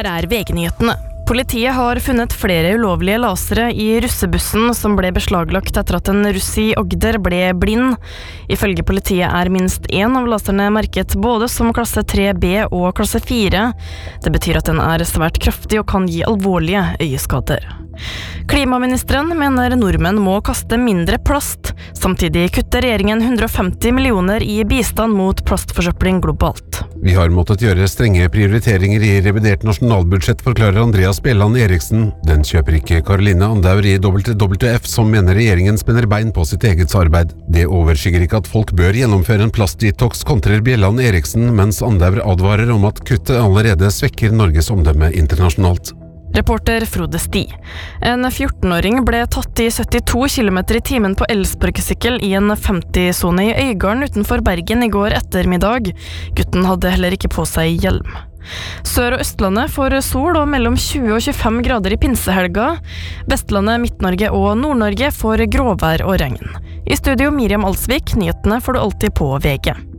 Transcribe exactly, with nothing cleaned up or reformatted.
Her er V G-nyhetene. Politiet har funnet flere ulovlige lasere i russebussen som ble beslaglagt etter at en russ i Agder ble blind. Ifølge politiet er minst en av laserne merket både som klasse tre B og klasse fire. Det betyr at den er svært kraftig og kan gi alvorlige øyeskader. Klimaministeren mener nordmenn må kaste mindre plast. Samtidig kutter regjeringen hundre og femti millioner i bistand mot plastforsøpling globalt. Vi har måttet gjøre strenge prioriteringer i revidert nasjonalbudsjett, forklarer Andreas Bjelland Eriksen. Den kjøper ikke Caroline Andaur i W W F, som mener regjeringen spenner bein på sitt eget arbeid. Det overskygger ikke at folk bør gjennomføre en plastdetox, kontrer Bjelland Eriksen, mens Andaur advarer om at kuttet allerede svekker Norges omdømme internasjonalt. Reporter Frode Sti. En fjortenåring ble tatt i syttito kilometer i timen på elsparkesykkel i en femti-sone i Øygarden utenfor Bergen i går ettermiddag. Gutten hadde heller ikke på seg hjelm. Sør- og Østlandet får sol og mellom tjue og tjuefem grader i pinsehelga. Vestlandet, Midt-Norge og Nord-Norge får gråvær og regn. I studio Miriam Alsvik, nyhetene får du alltid på V G.